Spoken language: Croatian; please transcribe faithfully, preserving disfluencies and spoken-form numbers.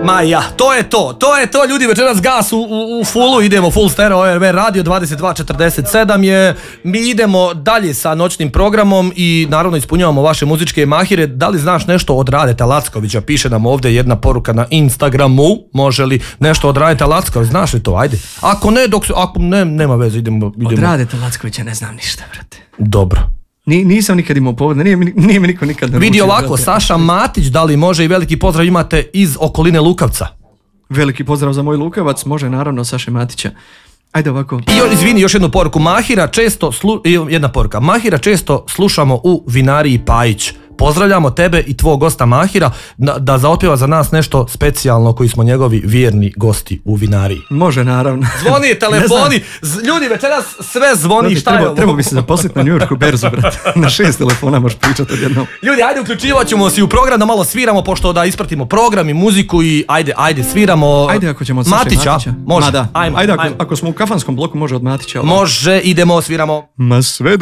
Ma ja, to je to, to je to ljudi, večeras gas u, u, u fullu, idemo full stereo, O R V radio dvadeset dva četrdeset sedam je, mi idemo dalje sa noćnim programom i naravno ispunjavamo vaše muzičke mahire. Da li znaš nešto od Radeta Lackovića, piše nam ovdje jedna poruka na Instagramu, može li nešto od Radeta Lackovića, znaš li to, ajde, ako ne, dok, ako ne, nema veze, idemo, idemo. Od Radeta Lackovića ne znam ništa, brate. Dobro. Ni, nisam nikad imao povoda, nije, nije mi niko nikad naručio. Vidi ovako, Saša Matić, da li može, i veliki pozdrav imate iz okoline Lukavca. Veliki pozdrav za moj Lukavac, može naravno Saše Matića. Ajde ovako. I jo, izvini, još jednu poruku, Mahira često, slu, jedna poruka, Mahira često slušamo u vinariji Pajić. Pozdravljamo tebe i tvog gosta Mahira da, da zaotpjeva za nas nešto specijalno koji smo njegovi vjerni gosti u vinariji. Može naravno. Zvoni, telefoni, ljudi večeras sve zvoni, brate, šta je treba, ovo? treba bi se zaposliti na New Yorku berzu, brate. Na šest telefona možeš pričati odjednom. Ljudi, ajde uključivat ćemo se u program da malo sviramo, pošto da ispratimo program i muziku i ajde, ajde sviramo. Ajde ako ćemo od Saše Matića. Matića. Može, Ma da. ajmo, Ajde ako, ajmo. ako smo u kafanskom bloku može od Matića. Ovako. Može, idemo, sviramo. Ma sve